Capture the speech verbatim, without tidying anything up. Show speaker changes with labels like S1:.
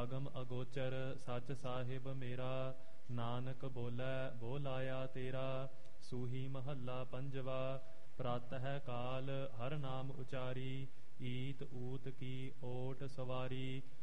S1: ਆਗਮ ਅਗੋਚਰ ਸੱਚ ਸਾਹਿਬ ਮੇਰਾ, ਨਾਨਕ ਬੋਲੇ ਬੋਲ ਆਇਆ ਤੇਰਾ। ਸੂਹੀ ਮਹੱਲਾ ਪੰਜਵਾ। ਪ੍ਰਾਤਹਿ ਕਾਲ ਹਰ ਨਾਮ ਉਚਾਰੀ, ਈਤ ਊਤ ਕੀ ਓਟ ਸਵਾਰੀ।